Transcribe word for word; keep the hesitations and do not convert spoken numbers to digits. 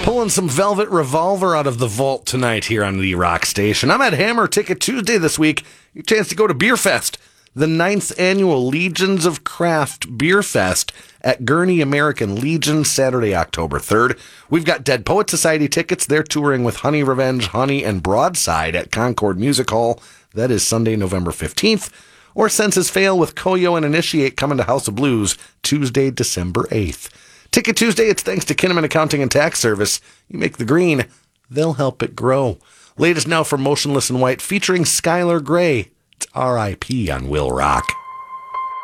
Pulling some Velvet Revolver out of the vault tonight here on the Rock Station. I'm at Hammer Ticket Tuesday this week. Your chance to go to Beer Fest, the ninth annual Legions of Craft Beer Fest at Gurney American Legion, Saturday, October third. We've got Dead Poet Society tickets. They're touring with Honey Revenge, Honey, and Broadside at Concord Music Hall. That is Sunday, November fifteenth. Or Senses Fail with Koyo and Initiate coming to House of Blues Tuesday, December eighth. Ticket Tuesday, it's thanks to Kinnaman Accounting and Tax Service. You make the green, they'll help it grow. Latest now from Motionless in White featuring Skylar Grey. It's R I P on Will Rock.